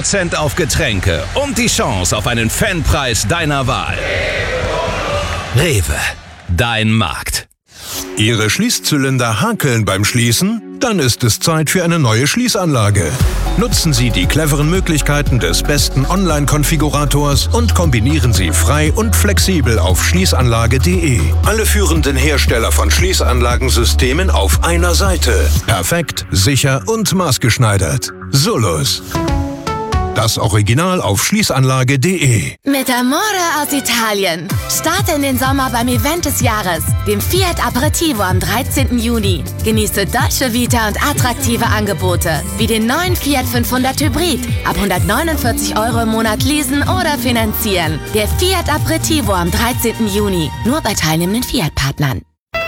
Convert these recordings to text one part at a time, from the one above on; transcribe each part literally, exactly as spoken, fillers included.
Prozent auf Getränke und die Chance auf einen Fanpreis deiner Wahl. Rewe, dein Markt. Ihre Schließzylinder hakeln beim Schließen? Dann ist es Zeit für eine neue Schließanlage. Nutzen Sie die cleveren Möglichkeiten des besten Online-Konfigurators und kombinieren Sie frei und flexibel auf schließanlage punkt de. Alle führenden Hersteller von Schließanlagensystemen auf einer Seite. Perfekt, sicher und maßgeschneidert. Solus. Das Original auf schließanlage punkt de. Mit Amore aus Italien. Starte in den Sommer beim Event des Jahres, dem Fiat Aperitivo am dreizehnten Juni. Genieße Dolce Vita und attraktive Angebote, wie den neuen Fiat fünfhundert Hybrid. Ab hundertneunundvierzig Euro im Monat leasen oder finanzieren. Der Fiat Aperitivo am dreizehnten Juni. Nur bei teilnehmenden Fiat-Partnern.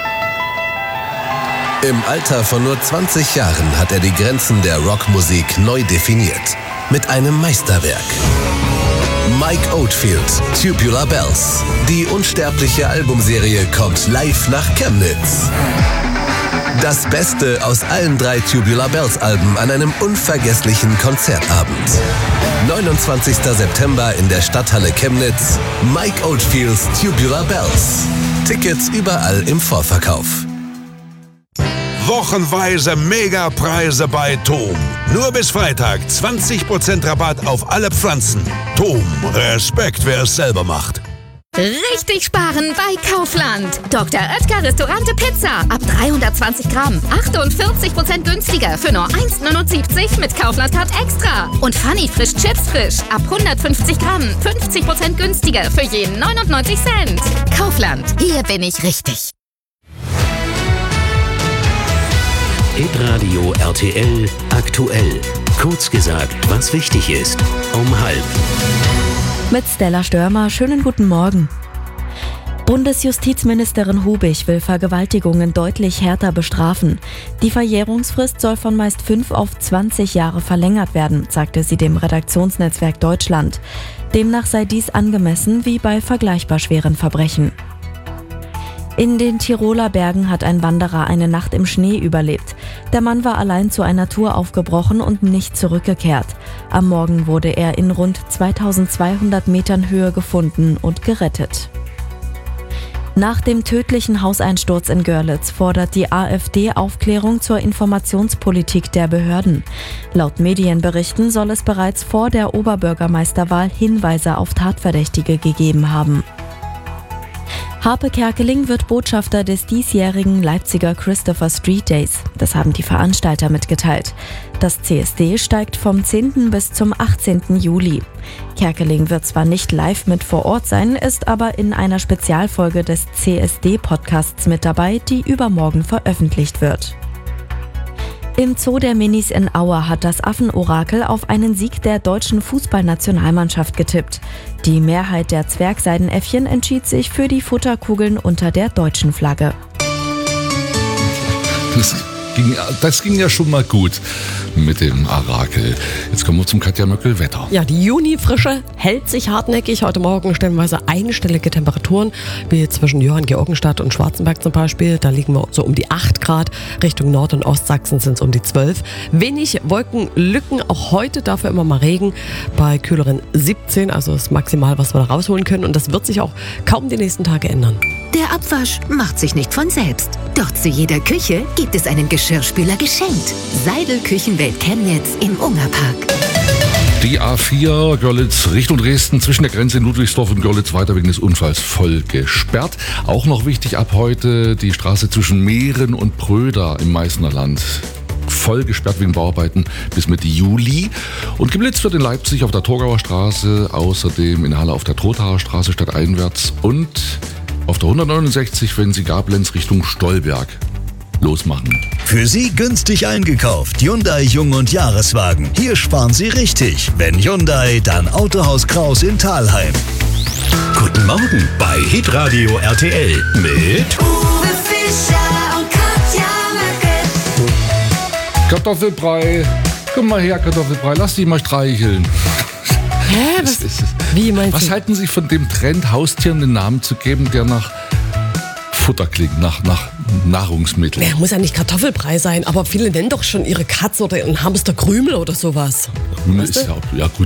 Im Alter von nur zwanzig Jahren hat er die Grenzen der Rockmusik neu definiert. Mit einem Meisterwerk. Mike Oldfield, Tubular Bells. Die unsterbliche Albumserie kommt live nach Chemnitz. Das Beste aus allen drei Tubular Bells Alben an einem unvergesslichen Konzertabend. neunundzwanzigster September in der Stadthalle Chemnitz. Mike Oldfields Tubular Bells. Tickets überall im Vorverkauf. Wochenweise Megapreise bei Tom. Nur bis Freitag zwanzig Prozent Rabatt auf alle Pflanzen. Tom, Respekt, wer es selber macht. Richtig sparen bei Kaufland. Doktor Oetker Restaurante Pizza. Ab dreihundertzwanzig Gramm. achtundvierzig Prozent günstiger für nur eins neunundsiebzig mit Kaufland-Card extra. Und Funny Frisch Chips Frisch. Ab hundertfünfzig Gramm. fünfzig Prozent günstiger für jeden neunundneunzig Cent. Kaufland. Hier bin ich richtig. Hitradio R T L aktuell. Kurz gesagt, was wichtig ist. Um halb. Mit Stella Störmer, schönen guten Morgen. Bundesjustizministerin Hubig will Vergewaltigungen deutlich härter bestrafen. Die Verjährungsfrist soll von meist fünf auf zwanzig Jahre verlängert werden, sagte sie dem Redaktionsnetzwerk Deutschland. Demnach sei dies angemessen wie bei vergleichbar schweren Verbrechen. In den Tiroler Bergen hat ein Wanderer eine Nacht im Schnee überlebt. Der Mann war allein zu einer Tour aufgebrochen und nicht zurückgekehrt. Am Morgen wurde er in rund zweitausendzweihundert Metern Höhe gefunden und gerettet. Nach dem tödlichen Hauseinsturz in Görlitz fordert die AfD Aufklärung zur Informationspolitik der Behörden. Laut Medienberichten soll es bereits vor der Oberbürgermeisterwahl Hinweise auf Tatverdächtige gegeben haben. Harpe Kerkeling wird Botschafter des diesjährigen Leipziger Christopher Street Days. Das haben die Veranstalter mitgeteilt. Das C S D steigt vom zehnten bis zum achtzehnten Juli. Kerkeling wird zwar nicht live mit vor Ort sein, ist aber in einer Spezialfolge des C S D-Podcasts mit dabei, die übermorgen veröffentlicht wird. Im Zoo der Minis in Aue hat das Affenorakel auf einen Sieg der deutschen Fußballnationalmannschaft getippt. Die Mehrheit der Zwergseidenäffchen entschied sich für die Futterkugeln unter der deutschen Flagge. Das ging, das ging ja schon mal gut mit dem Orakel. Jetzt kommen wir zum Katja Möckel-Wetter. Ja, die Junifrische hält sich hartnäckig. Heute Morgen stellenweise einstellige Temperaturen, wie zwischen Johanngeorgenstadt und Schwarzenberg zum Beispiel. Da liegen wir so um die acht Grad. Richtung Nord- und Ostsachsen sind es um die zwölf. Wenig Wolkenlücken, auch heute dafür immer mal Regen. Bei kühleren siebzehn, also das Maximal, was wir da rausholen können. Und das wird sich auch kaum die nächsten Tage ändern. Der Abwasch macht sich nicht von selbst. Doch zu jeder Küche gibt es einen Geschirrspüler geschenkt. Seidel Küchenwelt Chemnitz im Ungerpark. Die A vier Görlitz Richtung Dresden zwischen der Grenze in Ludwigsdorf und Görlitz weiter wegen des Unfalls voll gesperrt. Auch noch wichtig ab heute die Straße zwischen Mehren und Pröda im Meißner Land. Voll gesperrt wegen Bauarbeiten bis Mitte Juli. Und geblitzt wird in Leipzig auf der Torgauer Straße, außerdem in Halle auf der Trothaer Straße stadteinwärts und auf der hundertneunundsechzig, wenn Sie Gablenz Richtung Stolberg losmachen. Für Sie günstig eingekauft. Hyundai Jung- und Jahreswagen. Hier sparen Sie richtig. Wenn Hyundai, dann Autohaus Kraus in Thalheim. Guten Morgen bei Hitradio R T L mit Uwe Fischer und Katja Möckel. Kartoffelbrei. Komm mal her, Kartoffelbrei. Lass dich mal streicheln. Hä? Was, wie meinst was du? halten Sie von dem Trend, Haustieren einen Namen zu geben, der nach Futter klingt, nach, nach Nahrungsmitteln? Ja, muss ja nicht Kartoffelbrei sein, aber viele nennen doch schon ihre Katze oder ihren Hamster Krümel oder sowas. Ist ja, ja gut,